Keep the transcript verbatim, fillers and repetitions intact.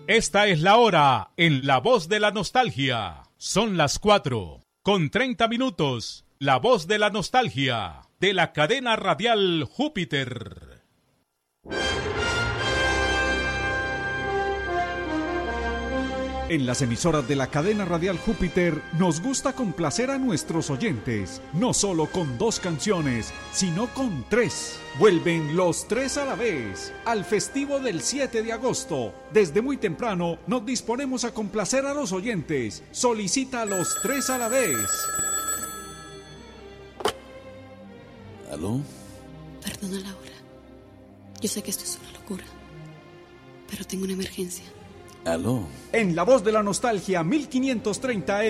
Esta es la hora en La Voz de la Nostalgia. Son las cuatro con treinta minutos. La Voz de la Nostalgia de la cadena radial Júpiter. En las emisoras de la cadena radial Júpiter nos gusta complacer a nuestros oyentes, no solo con dos canciones, sino con tres. Vuelven los tres a la vez, al festivo del siete de agosto. Desde muy temprano nos disponemos a complacer a los oyentes. Solicita los tres a la vez. ¿Aló? Perdona, Laura. Yo sé que esto es una locura, pero tengo una emergencia. ¿Aló? En La Voz de la Nostalgia mil quinientos treinta